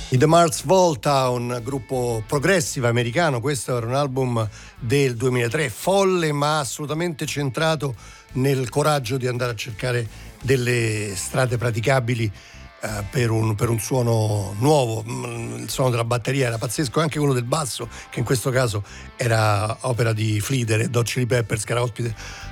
I The Mars Volta, un gruppo progressive americano. Questo era un album del 2003, folle ma assolutamente centrato nel coraggio di andare a cercare delle strade praticabili per un suono nuovo. Il suono della batteria era pazzesco, anche quello del basso, che in questo caso era opera di Fleetwood e Hot Chili Peppers, che era ospite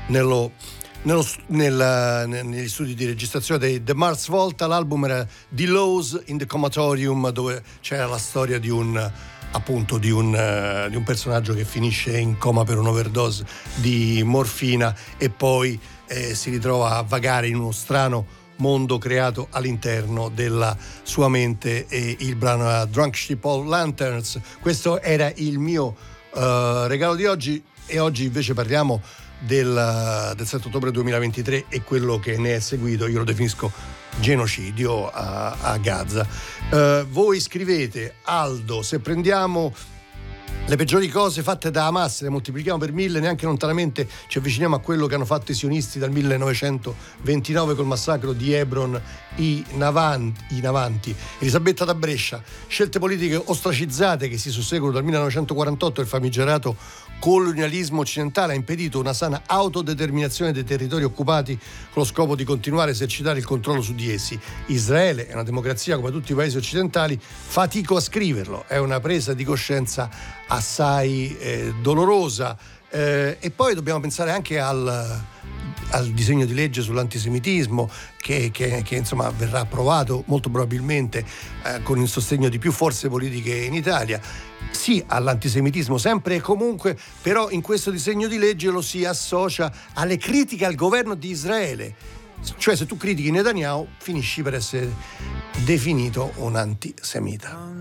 negli studi di registrazione dei The Mars Volta. L'album era The Lows in the Comatorium, dove c'era la storia di un personaggio che finisce in coma per un'overdose di morfina e poi si ritrova a vagare in uno strano mondo creato all'interno della sua mente. E il brano era Drunk Ship of Lanterns. Questo era il mio regalo di oggi, e oggi invece parliamo del 7 ottobre 2023 e quello che ne è seguito. Io lo definisco genocidio a Gaza. Voi scrivete: Aldo, se prendiamo le peggiori cose fatte da Hamas, le moltiplichiamo per 1000, neanche lontanamente ci avviciniamo a quello che hanno fatto i sionisti dal 1929 col massacro di Hebron in avanti. Elisabetta da Brescia: scelte politiche ostracizzate che si susseguono dal 1948. Il famigerato colonialismo occidentale ha impedito una sana autodeterminazione dei territori occupati con lo scopo di continuare a esercitare il controllo su di essi. Israele è una democrazia come tutti i paesi occidentali, fatico a scriverlo, è una presa di coscienza assai dolorosa. E poi dobbiamo pensare anche al disegno di legge sull'antisemitismo che insomma verrà approvato molto probabilmente con il sostegno di più forze politiche in Italia. Sì all'antisemitismo sempre e comunque, però in questo disegno di legge lo si associa alle critiche al governo di Israele. Cioè, se tu critichi Netanyahu finisci per essere definito un antisemita.